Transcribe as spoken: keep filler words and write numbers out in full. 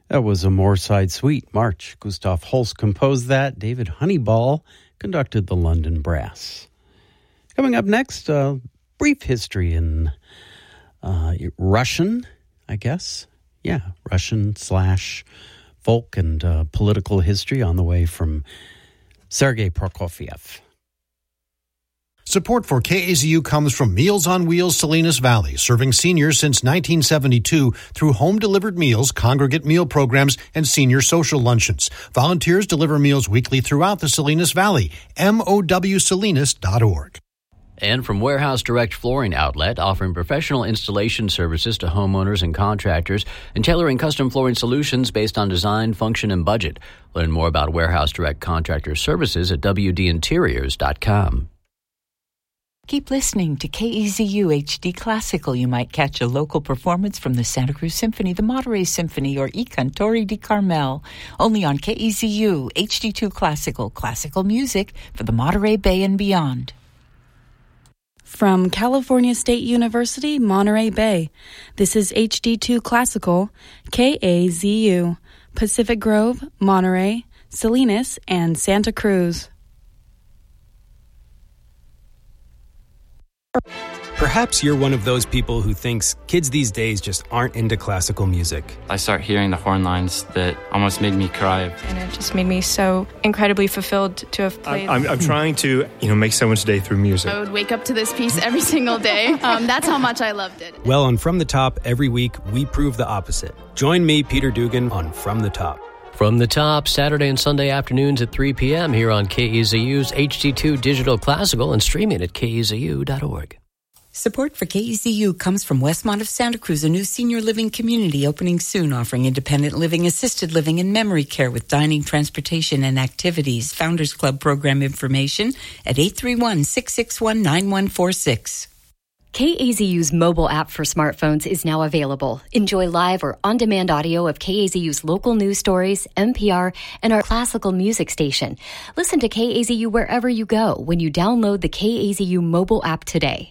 That was a Moorside Suite March. Gustav Holst composed that. David Honeyball conducted the London Brass. Coming up next, a brief history in uh, Russian, I guess. Yeah, Russian slash folk and uh, political history on the way from Sergei Prokofiev. Support for K A Z U comes from Meals on Wheels Salinas Valley, serving seniors since nineteen seventy-two through home-delivered meals, congregate meal programs, and senior social luncheons. Volunteers deliver meals weekly throughout the Salinas Valley. M O W salinas dot org. And from Warehouse Direct Flooring Outlet, offering professional installation services to homeowners and contractors and tailoring custom flooring solutions based on design, function, and budget. Learn more about Warehouse Direct Contractor Services at w d interiors dot com. Keep listening to K E Z U H D Classical. You might catch a local performance from the Santa Cruz Symphony, the Monterey Symphony, or I Cantori di Carmel. Only on K E Z U H D two Classical, classical music for the Monterey Bay and beyond. From California State University, Monterey Bay, this is H D two Classical, K A Z U, Pacific Grove, Monterey, Salinas, and Santa Cruz. Perhaps you're one of those people who thinks kids these days just aren't into classical music. I start hearing the horn lines that almost made me cry. And it just made me so incredibly fulfilled to have played. I'm, I'm, I'm trying to, you know, make someone's day through music. I would wake up to this piece every single day. Um, that's how much I loved it. Well, on From the Top, every week, we prove the opposite. Join me, Peter Dugan, on From the Top. From the Top, Saturday and Sunday afternoons at three p.m. here on K E Z U's H D two Digital Classical and streaming at k e z u dot org. Support for K E Z U comes from Westmont of Santa Cruz, a new senior living community opening soon, offering independent living, assisted living, and memory care with dining, transportation, and activities. Founders Club program information at eight three one, six six one, nine one four six. K A Z U's mobile app for smartphones is now available. Enjoy live or on-demand audio of K A Z U's local news stories, N P R, and our classical music station. Listen to K A Z U wherever you go when you download the K A Z U mobile app today.